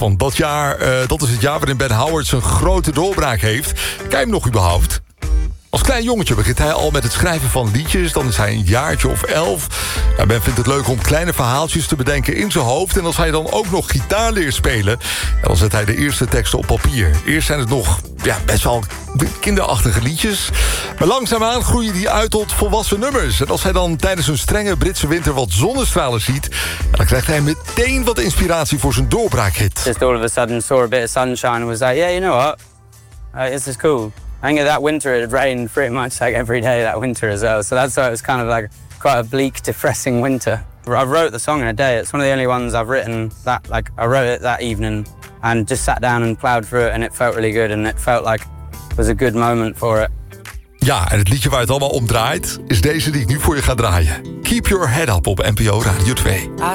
Want dat is het jaar waarin Ben Howard zijn grote doorbraak heeft. Ken je hem nog überhaupt? Als klein jongetje begint hij al met het schrijven van liedjes. Dan is hij een jaartje of 11. Nou, Ben vindt het leuk om kleine verhaaltjes te bedenken in zijn hoofd. En als hij dan ook nog gitaar leert spelen, dan zet hij de eerste teksten op papier. Eerst zijn het nog best wel kinderachtige liedjes. Maar langzaamaan groeien die uit tot volwassen nummers. En als hij dan tijdens een strenge Britse winter wat zonnestralen ziet, dan krijgt hij meteen wat inspiratie voor zijn doorbraakhit. Just all of a sudden saw a bit of sunshine and was like, yeah, you know what? This is cool. I think that winter it had rained pretty much like every day that winter as well. So that's why it was kind of like quite a bleak, depressing winter. I wrote the song in a day. It's one of the only ones I've written that I wrote it that evening and just sat down and plowed through it and it felt really good and it felt like it was a good moment for it. Ja, en het liedje waar het allemaal om draait is deze die ik nu voor je ga draaien. Keep Your Head Up op NPO Radio 2.